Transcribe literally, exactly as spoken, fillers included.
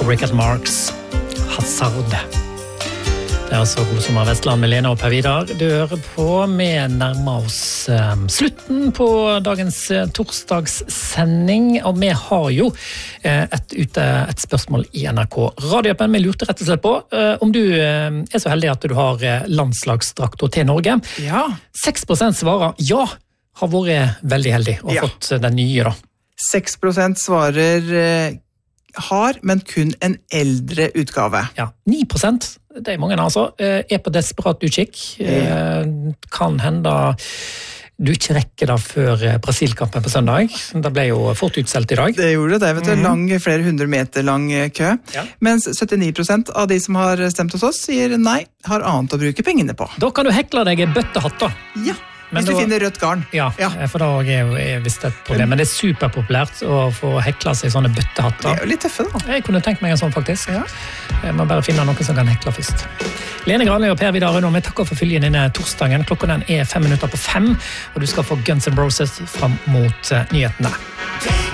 Richard Marx, Hazard. Det er altså God sommer Vestland med Lena og Per Vidar. Du hører på, vi nærmer oss um, slutten på dagens uh, torsdagssending, og vi har jo uh, et, ute, et spørsmål i N R K Radioappen. Vi lurte rett og slett på uh, om du uh, er så heldig at du har uh, landslagsdrakter til Norge. Ja. seks prosent svarer ja, har vært veldig heldig og Ja. fått uh, den nye da. seks prosent svarer eh, har, men kun en eldre utgave. Ja, ni prosent, det er mange altså, er på desperat utkikk. Ja. Kan hende du ikke rekker det før Brasil-kampen på søndag. Det ble jo fort utselt i dag. Det gjorde det, vet du. Mhm. Lang, flere hundre meter lang kø. Ja. Mens syttini prosent av de som har stemt hos oss sier nei, har annet å bruke pengene på. Da kan du hekle deg bøttehatt da. Ja, Men hvis du da- finner rødt garn. Ja, Ja. for da er jo er visst et problem. Men det er superpopulært å få hekla seg sånne De bøttehatter. er jo litt tøffe da. Jeg kunne tenkt meg en sånn faktisk. Ja. Jeg må bare finne noen som kan hekle først. Lene Granli og Per Vidar Rønne, vi takker for følgen denne torsdagen. Klokken den er fem minutter på fem, og du skal få Guns N' Roses fram mot uh, nyhetene.